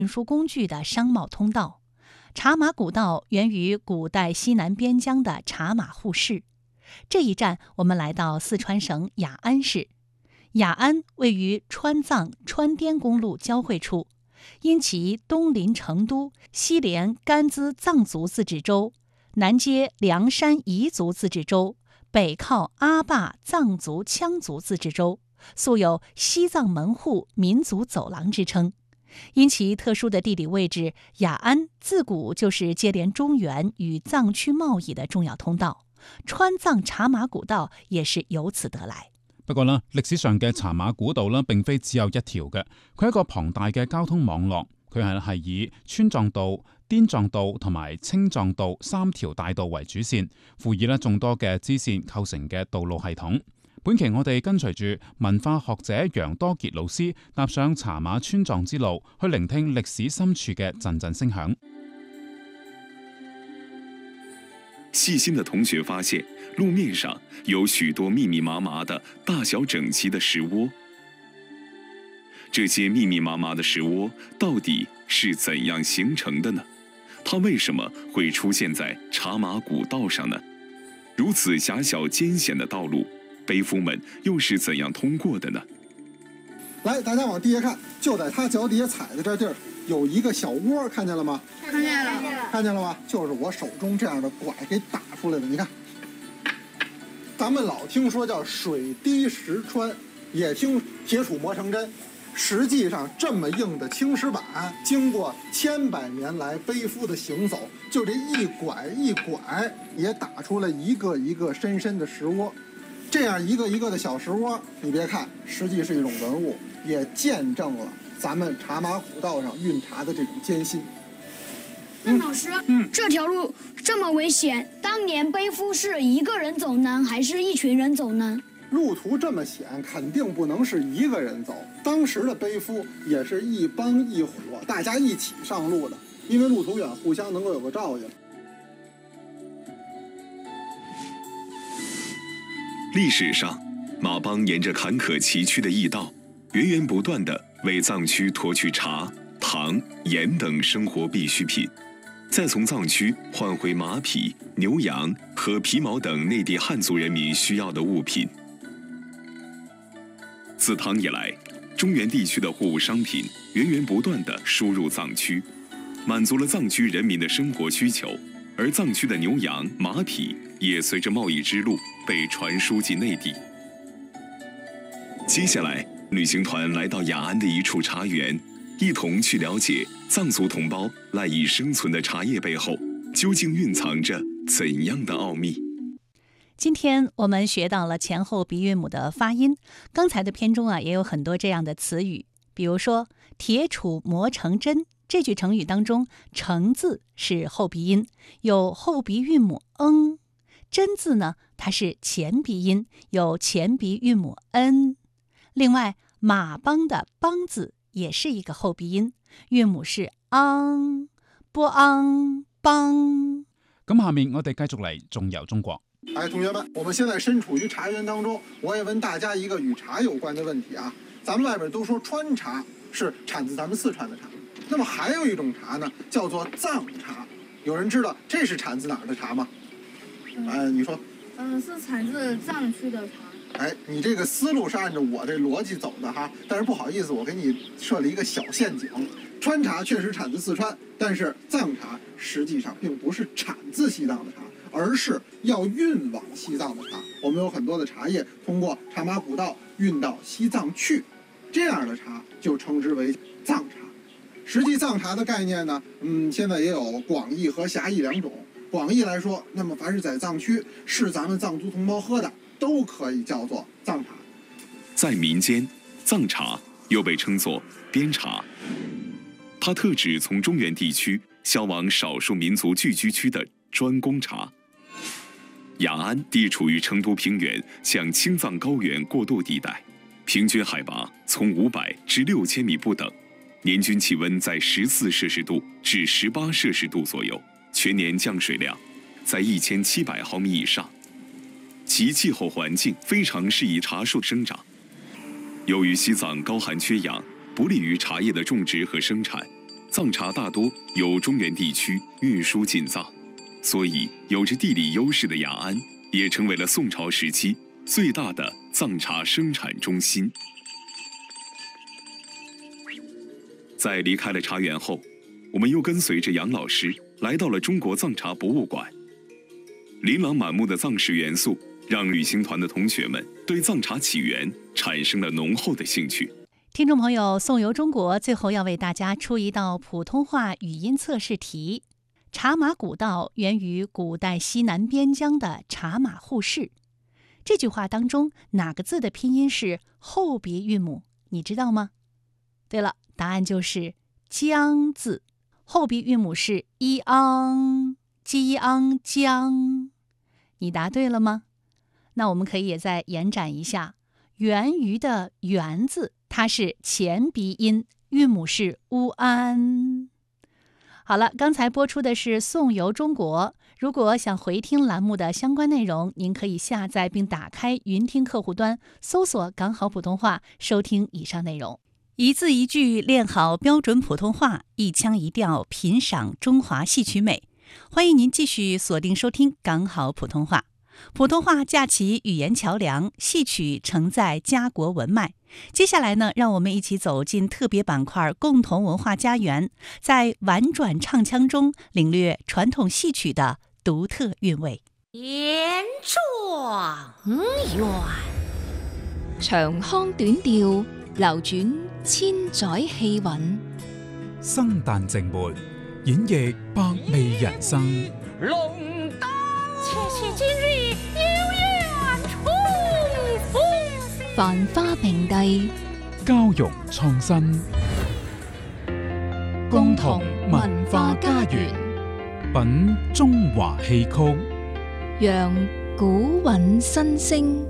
运输工具的商贸通道。茶马古道源于古代西南边疆的茶马互市。这一站，我们来到四川省雅安市。雅安位于川藏川滇公路交汇处，因其东临成都，西连甘孜藏族自治州，南接凉山彝族自治州，北靠阿坝藏族羌族自治州，素有西藏门户民族走廊之称。因其特殊的地理位置，雅安自古就是接连中原与藏区贸易的重要通道，川藏茶马古道也是由此得來。 不過呢，歷史上嘅茶馬古道呢並非只有一條嘅，佢係一個龐大嘅交通網絡，佢係以川藏道、滇藏道同埋青藏道3條大道為主線，輔以眾多嘅支線構成嘅道路系統。本期我哋跟隨住文化學者楊多傑老師踏上茶馬川藏之路，去聆聽歷史深處嘅陣陣聲響。 細心的同學發現，路面上有許多密密麻麻的大小整齊的石窩。這些密密麻麻的石窩到底是怎樣形成的呢？它為什麼會出現在茶馬古道上呢？如此狹小艱險的道路，背夫們又是怎樣通過的呢？ 來，大家往地下看，就在他腳底下踩的這地兒，有一個小窩，看見了嗎？看見了，看見了嗎？就是我手中這樣的拐給打出來的。你看，咱們老聽說叫水滴石穿，也聽鐵杵磨成針。實際上，這麼硬的青石板，經過千百年來背夫的行走，就這一拐一拐，也打出了一個一個深深的石窩。這樣一個一個的小石窩，你別看，實際是一種文物，也見證了咱們茶馬古道上運茶的這種艱辛。 那老師，這條路這麼危險，當年背夫是一個人走呢，還是一群人走呢？ 路途這麼險，肯定不能是一個人走。當時的背夫也是一幫一夥，大家一起上路的，因為路途遠，互相能夠有個照應。 歷史上，馬幫沿着坎坷崎嶇的驛道，源源不斷地為藏區馱去茶、糖、鹽等生活必需品，再從藏區換回馬匹、牛羊和皮毛等內地漢族人民需要的物品。自唐以來，中原地區的貨物商品源源不斷地輸入藏區，滿足了藏區人民的生活需求，而藏區的牛羊、馬匹也隨着貿易之路被傳輸進內地。接下來，旅行團來到雅安的一處茶園，一同去了解藏族同胞賴以生存的茶葉背後，究竟蘊藏着怎樣的奧秘。 今天我們學到了前後鼻韻母的發音，剛才的篇中也有很多這樣的詞語，比如說鐵杵磨成針，這句成語當中成字是後鼻音，有後鼻韻母針字呢，它是前鼻音，有前鼻韻母 n。 另外馬幫的幫字也是一個後鼻音，韻母是昂，波昂幫。 咁下面我哋繼續嚟縱遊中國。 哎，同學們，我們現在身處於茶園當中，我也問大家一個與茶有關的問題啊。咱們外邊都說川茶是產自咱們四川的茶，那麼還有一種茶呢，叫做藏茶。有人知道這是產自哪兒的茶嗎？你說？ 是產自藏區的茶。 哎，你這個思路是按照我這邏輯走的哈，但是不好意思，我給你設了一個小陷阱。川茶確實產自四川，但是藏茶實際上並不是產自西藏的茶，而是要運往西藏的茶。我們有很多的茶葉通過茶馬古道運到西藏去，這樣的茶就稱之為藏茶。實際藏茶的概念呢，現在也有廣義和狹義兩種。廣義來說，那麼凡是在藏區是咱們藏族同胞喝的，都可以叫做藏茶。 在民間，藏茶又被稱作邊茶，它特指從中原地區銷往少數民族聚居區的專供茶。雅安地處於成都平原向青藏高原過渡地帶，平均海拔從500至6000米不等，年均氣溫在14攝氏度至18攝氏度左右，全年降水量在1700毫米以上，其氣候環境非常適宜茶樹生長。由於西藏高寒缺氧，不利於茶葉的種植和生產， 藏茶大多由中原地区运输进藏，所以有着地理优势的雅安也成为了宋朝时期最大的藏茶生产中心。在离开了茶园后，我们又跟随着杨老师来到了中国藏茶博物馆。琳琅满目的藏式元素让旅行团的同学们对藏茶起源产生了浓厚的兴趣。 听众朋友，宋游中国最后要为大家出一道普通话语音测试题。茶马古道源于古代西南边疆的茶马互市。这句话当中哪个字的拼音是后鼻韵母？你知道吗？对了，答案就是江字，后鼻韵母是一昂，激昂江。你答对了吗？那我们可以也再延展一下，源于的源字，它是前鼻音，韵母是乌安。好了，刚才播出的是宋游中国。如果想回听栏目的相关内容，您可以下载并打开云听客户端，搜索港好普通话，收听以上内容。一字一句练好标准普通话，一腔一调品赏中华戏曲美。欢迎您继续锁定收听港好普通话。普通话架起语言桥梁，戏曲承载家国文脉。接下来呢，让我们一起走进特别板块共同文化家园，在婉转唱腔中领略传统戏曲的独特韵味。 言状元，長腔短調，流轉千載氣韻。 生旦淨末，演繹百味人生。 龍燈切切今日有緣重逢，繁花並蒂， 交融創新，共同文化家園，品中華戲曲， 讓古韻新聲。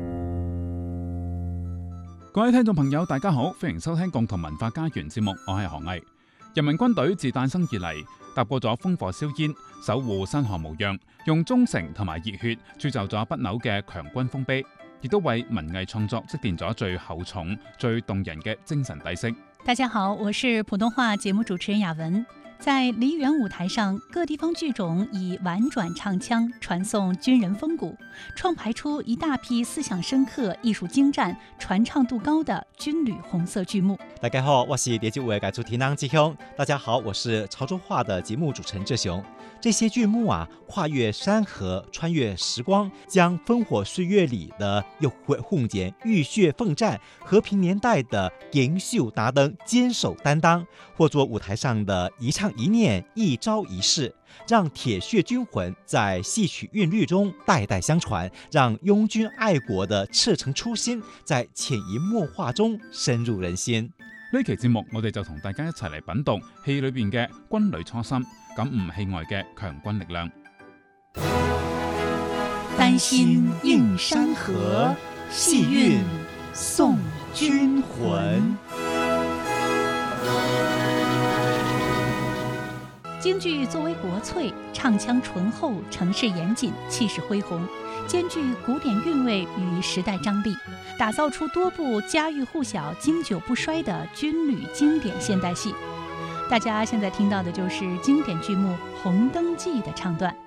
各位聽眾朋友，大家好，歡迎收聽共同文化家園節目，我係何毅。人民軍隊自誕生以嚟，踏過咗烽火硝煙，守護山河無恙，用忠誠同埋熱血鑄就咗不朽嘅強軍豐碑，亦都為文藝創作積澱咗最厚重、最動人嘅精神底色。 大家好，我是普通話節目主持人雅文。在梨園舞台上，各地方劇種以婉轉唱腔傳頌軍人風骨，創排出一大批思想深刻、藝術精湛、傳唱度高的軍旅紅色劇目。 大家好，我是蝶劇會嘅主持人志雄。大家好，我是潮州話的節目主持人志雄。這些劇目啊，跨越山河，穿越時光，將烽火歲月裏的浴血紅顏、浴血奮戰、和平年代的銀袖打燈堅守擔當，或作舞台上的一唱一念、一招一式，讓鐵血軍魂在戲曲韻律中代代相傳，讓擁軍愛國的赤誠初心在潛移默化中深入人心。 呢期節目我哋就同大家一齊嚟品讀戲裏邊嘅軍旅初心，感悟戲外嘅強軍力量。 丹心映山河，戲韻送軍魂。京劇作為國粹，唱腔醇厚，程式嚴謹，氣勢恢宏，兼具古典韻味與時代張力，打造出多部家喻戶曉、經久不衰的軍旅經典現代戲。大家現在聽到的就是經典劇目《紅燈記》的唱段。